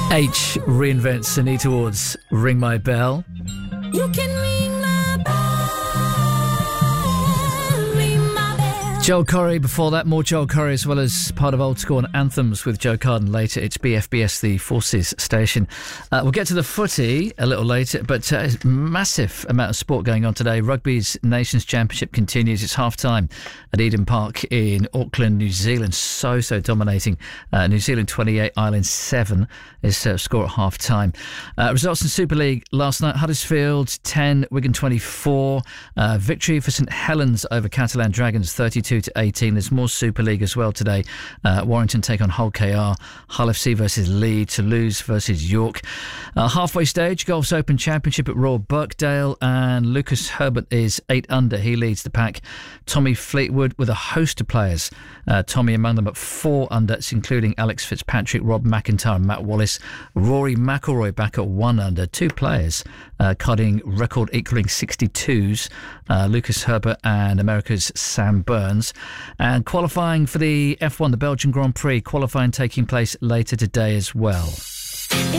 H reinvents Anita Ward's Ring My Bell. You can ring my bell, ring my bell. Joel Corry before that, more Joel Corry as well as part of Old School and Anthems with Joe Carden later. It's BFBS, the Forces station. We'll get to the footy a little later, but massive amount of sport going on today. Rugby's Nations Championship continues. It's half-time at Eden Park in Auckland, New Zealand. So dominating. New Zealand 28, Ireland 7 is score at half-time. Results in Super League last night. Huddersfield 10, Wigan 24. Victory for St Helens over Catalan Dragons 32-18. There's more Super League as well today. Warrington take on Hull KR. Hull FC versus Leeds. Toulouse versus York. Halfway stage, Golf's Open Championship at Royal Birkdale, and Lucas Herbert is 8 under. He leads the pack. Tommy Fleetwood with a host of players. Tommy among them at 4 under. It's including Alex Fitzpatrick, Rob McIntyre and Matt Wallace. Rory McIlroy back at 1 under. 2 players cutting record equaling 62s. Lucas Herbert and America's Sam Burns. And qualifying for the F1, the Belgian Grand Prix, qualifying taking place later today as well.